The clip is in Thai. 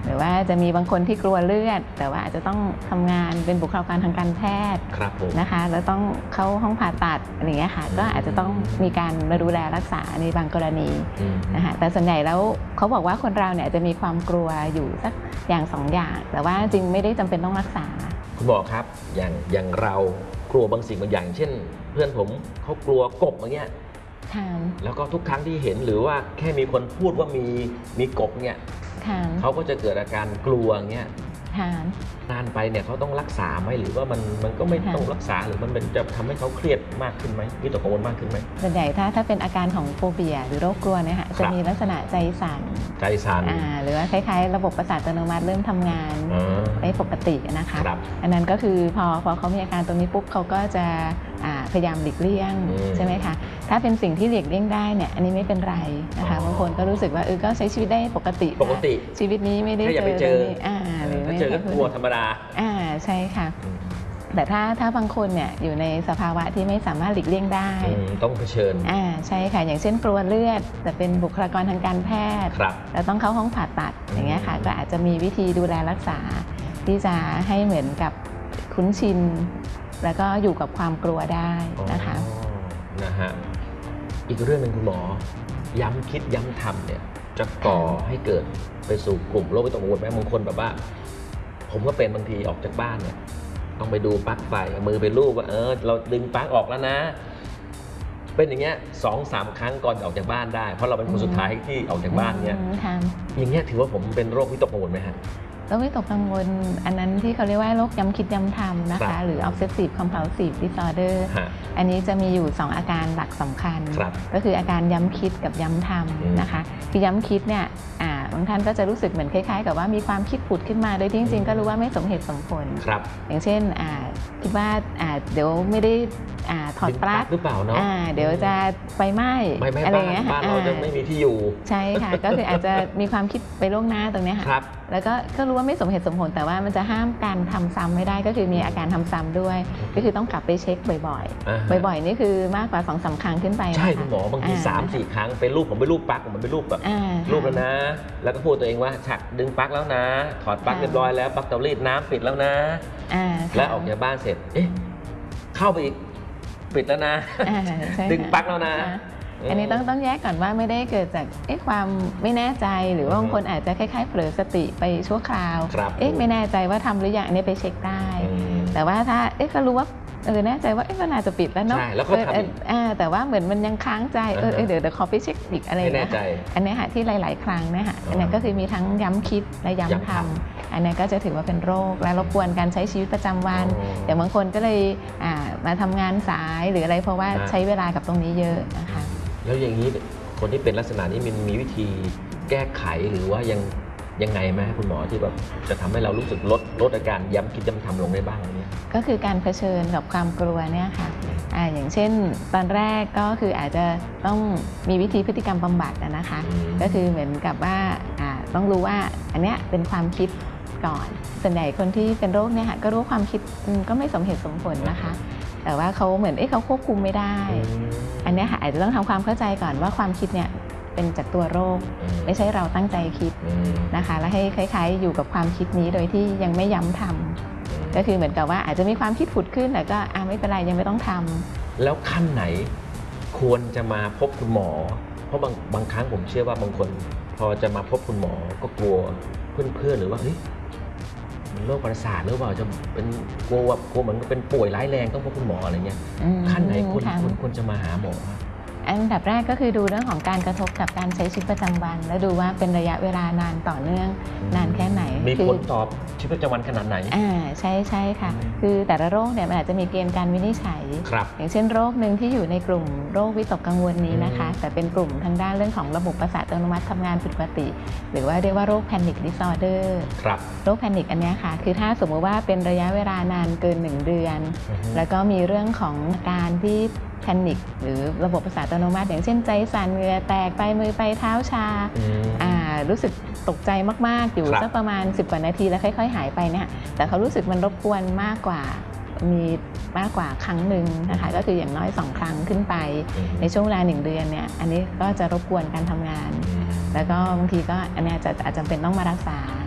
หรือว่าจะมีบางคนที่กลัวเลือดแต่ว่าอาจจะต้องทำงานเป็นบุคลากรทางการแพทย์นะคะแล้วต้องเข้าห้องผ่าตัดอะไรอย่างเงี้ยค่ะก็อาจจะต้องมีการมาดูแลรักษาในบางกรณีนะคะแต่ส่วนใหญ่แล้วเขาบอกว่าคนเราเนี่ยจะมีความกลัวอยู่สักอย่างสองอย่างแต่ว่าจริงไม่ได้จำเป็นต้องรักษาคุณหมอครับอย่างเรากลัวบางสิ่งบางอย่างเช่นเพื่อนผมเขากลัวกบอย่างเงี้ยแล้วก็ทุกครั้งที่เห็นหรือว่าแค่มีคนพูดว่ามีกบเนี่ยเขาก็จะเกิดอาการกลัวเงี้ยนานไปเนี่ยเขาต้องรักษาไหมหรือว่ามันก็ไม่ต้องรักษาหรือมันจะทำให้เขาเครียดมากขึ้นไหมวิตกกังวลมากขึ้นไหมส่วนใหญ่ถ้าเป็นอาการของโฟเบียหรือโรคกลัวเนี่ยค่ะจะมีลักษณะใจสั่นหรือว่าคล้ายๆระบบประสาทอัตโนมัติเริ่มทำงานไม่ปกตินะคะอันนั้นก็คือพอเขามีอาการตรงนี้ปุ๊บเขาก็จะพยายามหลีกเลี่ยงใช่ไหมคะถ้าเป็นสิ่งที่หลีกเลี่ยงได้เนี่ยอันนี้ไม่เป็นไรนะคะบางคนก็รู้สึกว่าก็ใช้ชีวิตได้ปกติชีวิตนี้ไม่ได้เจอหรือไม่เจอก็กลัวธรรมดาใช่ค่ะแต่ถ้าบางคนเนี่ยอยู่ในสภาวะที่ไม่สามารถหลีกเลี่ยงได้ต้องเผชิญใช่ค่ะอย่างเช่นกลัวเลือดแต่เป็นบุคลากรทางการแพทย์แล้วต้องเข้าห้องผ่าตัดอย่างเงี้ยค่ะก็อาจจะมีวิธีดูแลรักษาที่จะให้เหมือนกับคุ้นชินแล้วก็อยู่กับความกลัวได้นะคะอีกเรื่องหนึ่งคุณหมอย้ำคิดย้ำทำเนี่ยจะก่อให้เกิดไปสู่กลุ่มโรควิตกกังวลไหมบางคนแบบว่าผมก็เป็นบางทีออกจากบ้านเนี่ยต้องไปดูปลั๊กไฟเอามือไปลูบว่าเราดึงปลั๊กออกแล้วนะเป็นอย่างเงี้ย2-3 ครั้งก่อนออกจากบ้านได้เพราะเราเป็นคนสุดท้ายที่ออกจากบ้านเนี่ยอย่างเงี้ยถือว่าผมเป็นโรควิตกกังวลไหมฮะโรควิตกกังวลอันนั้นที่เขาเรียกว่าโรคย้ำคิดย้ำทำนะคะหรือ obsessive compulsive disorder อันนี้จะมีอยู่2อาการหลักสำคัญก็คืออาการย้ำคิดกับย้ำทำนะคะคือย้ำคิดเนี่ยบางท่านก็จะรู้สึกเหมือนคล้ายๆกับว่ามีความคิดผุดขึ้นมาโดยที่จริงๆก็รู้ว่าไม่สมเหตุสมผลอย่างเช่นคิดว่าเดี๋ยวไม่ได้ถอดปลั๊กหรือเปล่าเนาะเดี๋ยวจะไฟไหม้อะไรเงี้ยบ้านเราจะไม่มีที่อยู่ใช่ค่ะก็คืออาจจะมีความคิดไปล่วงหน้าตรงนี้ค่ะแล้วก็รู้ว่าไม่สมเหตุสมผลแต่ว่ามันจะห้ามการทำซ้ำไม่ได้ก็คือมีอาการทำซ้ำด้วยก็คือต้องกลับไปเช็คบ่อยๆบ่อยๆนี่คือมากกว่า 2-3 ครั้งขึ้นไปใช่คุณหมอบางที 3-4 ครั้งไปรูปผมไปรูปปลั๊กผมไปรูปแบบรูปแล้วนะแล้วก็พูดตัวเองว่าฉักดึงปลั๊กแล้วนะถอดปลั๊กเรียบร้อยแล้วปลั๊กเตารีดน้ำปิดแล้วนะแล้วออกจากบ้านเสร็จเข้าไปอีกปิดแล้วนะดึงปลั๊กแล้วนะอันนี้ต้องแยกก่อนว่าไม่ได้เกิดจากความไม่แน่ใจหรือว่าบางคนอาจจะคล้ายๆเผลอสติไปชั่วคราวไม่แน่ใจว่าทำหรือยังอันนี้ไปเช็คได้แต่ว่าถ้าก็รู้ว่าแน่ใจว่าก็น่าจะปิดแล้วเนาะแต่ว่าเหมือนมันยังค้างใจเดี๋ยวขอไปเช็คอีกอะไรนะอันนี้ค่ะที่หลายๆครั้งนะคะอันนี้ก็คือมีทั้งย้ำคิดและย้ำทำอันนี้ก็จะถือว่าเป็นโรคและรบกวนการใช้ชีวิตประจำวันอย่างบางคนก็เลยมาทำงานสายหรืออะไรเพราะว่าใช้เวลากับตรงนี้เยอะนะคะแล้วอย่างนี้คนที่เป็นลักษณะนี้มันมีวิธีแก้ไขหรือว่ายังไงไหมคุณหมอที่แบบจะทำให้เรารู้สึกลดอาการย้ำคิดย้ำทำลงได้บ้างเนี่ยก็คือการเผชิญกับความกลัวเนี่ยค่ะอย่างเช่นตอนแรกก็คืออาจจะต้องมีวิธีพฤติกรรมบำบัดนะคะก็คือเหมือนกับว่าต้องรู้ว่าอันเนี้ยเป็นความคิดก่อนส่วนใหญ่คนที่เป็นโรคเนี่ยค่ะก็รู้ความคิดก็ไม่สมเหตุสมผลนะคะแต่ว่าเขาเหมือนเขาควบคุมไม่ได้อันนี้ค่ะอาจจะต้องทำความเข้าใจก่อนว่าความคิดเนี่ยเป็นจากตัวโรคไม่ใช่เราตั้งใจคิดนะคะแล้วให้คล้ายๆอยู่กับความคิดนี้โดยที่ยังไม่ย้ำทำก็คือเหมือนกับว่าอาจจะมีความคิดผุดขึ้นแต่ก็ไม่เป็นไรยังไม่ต้องทำแล้วขั้นไหนควรจะมาพบคุณหมอเพราะบางครั้งผมเชื่อว่าบางคนพอจะมาพบคุณหมอก็กลัวเพื่อนๆหรือว่าโรคประสาทหรือเปล่าจะเป็นกลัวเหมือนเป็นป่วยร้ายแรงต้องพบคุณหมออะไรเงี้ยขั้นไหนควรจะมาหาหมออันดับแรกก็คือดูเรื่องของการกระทบกับการใช้ชีวิตประจำวันแล้วดูว่าเป็นระยะเวลานานต่อเนื่องนานแค่ไหนมีผลตอบชีวิตประจำวันขนาดไหนใช่ค่ะคือแต่ละโรคเนี่ยมันอาจจะมีเกณฑ์การวินิจฉัยอย่างเช่นโรคหนึ่งที่อยู่ในกลุ่มโรควิตกกังวลนี้นะคะแต่เป็นกลุ่มทางด้านเรื่องของระบบประสาทอัตโนมัติทำงานผิดปกติหรือว่าเรียกว่าโรค Panic Disorder โรค Panic อันนี้ค่ะคือถ้าสมมติว่าเป็นระยะเวลานานเกิน1 เดือนแล้วก็มีเรื่องของการที่แพนิคหรือระบบประสาทอัตโนมัติอย่างเช่นใจสั่นเหงื่อแตกไปมือไปเท้าชารู้สึกตกใจมากๆอยู่สักประมาณ10 กว่านาทีแล้วค่อยๆหายไปเนี่ยแต่เขารู้สึกมันรบกวนมากกว่าครั้งหนึ่งนะคะก็คืออย่างน้อย2 ครั้งขึ้นไปในช่วงเวลา1 เดือนเนี่ยอันนี้ก็จะรบกวนการทำงานแล้วก็บางทีก็อันนี้อาจจะเป็นต้องมารักษา